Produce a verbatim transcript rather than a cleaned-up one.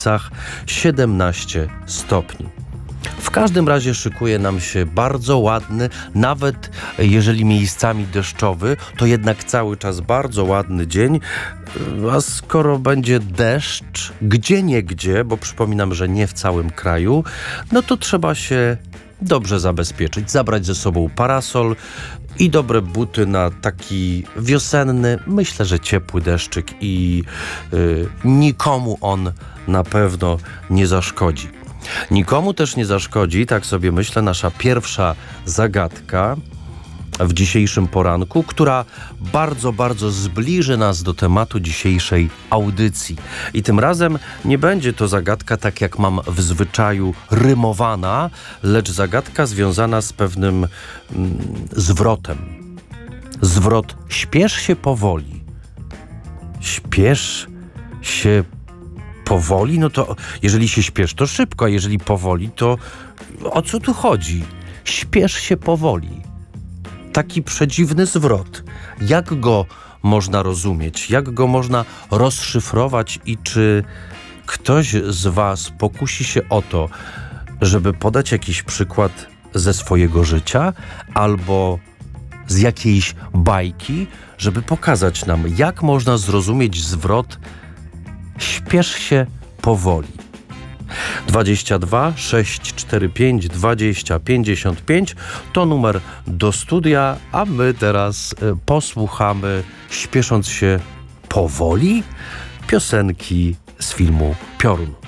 siedemnaście stopni. W każdym razie szykuje nam się bardzo ładny, nawet jeżeli miejscami deszczowy, to jednak cały czas bardzo ładny dzień. A skoro będzie deszcz, gdzieniegdzie, bo przypominam, że nie w całym kraju, no to trzeba się dobrze zabezpieczyć, zabrać ze sobą parasol i dobre buty na taki wiosenny, myślę, że ciepły deszczyk i yy, nikomu on na pewno nie zaszkodzi. Nikomu też nie zaszkodzi, tak sobie myślę, nasza pierwsza zagadka w dzisiejszym poranku, która bardzo, bardzo zbliży nas do tematu dzisiejszej audycji. I tym razem nie będzie to zagadka, tak jak mam w zwyczaju, rymowana, lecz zagadka związana z pewnym mm, zwrotem. Zwrot śpiesz się powoli. Śpiesz się powoli? No to jeżeli się śpiesz, to szybko, a jeżeli powoli, to o co tu chodzi? Śpiesz się powoli. Taki przedziwny zwrot. Jak go można rozumieć? Jak go można rozszyfrować? I czy ktoś z was pokusi się o to, żeby podać jakiś przykład ze swojego życia albo z jakiejś bajki, żeby pokazać nam, jak można zrozumieć zwrot śpiesz się powoli. dwadzieścia dwa sześć cztery pięć dwadzieścia pięćdziesiąt pięć to numer do studia, a my teraz y, posłuchamy, śpiesząc się powoli, piosenki z filmu Piorun.